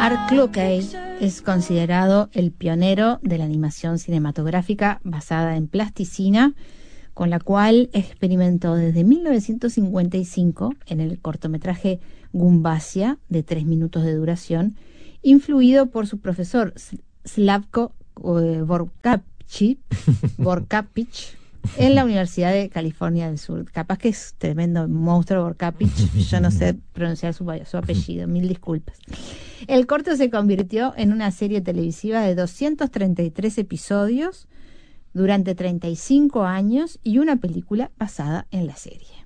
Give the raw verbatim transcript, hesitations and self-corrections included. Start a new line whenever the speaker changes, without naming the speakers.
Art Clough es considerado el pionero de la animación cinematográfica basada en plasticina, con la cual experimentó desde mil novecientos cincuenta y cinco en el cortometraje Gumbasia, de tres minutos de duración, influido por su profesor Slavko Vorkapich, Vorkapich en la Universidad de California del Sur. Capaz que es tremendo monstruo Vorkapich, yo no sé pronunciar su, su apellido, mil disculpas. El corto se convirtió en una serie televisiva de doscientos treinta y tres episodios durante treinta y cinco años y una película basada en la serie.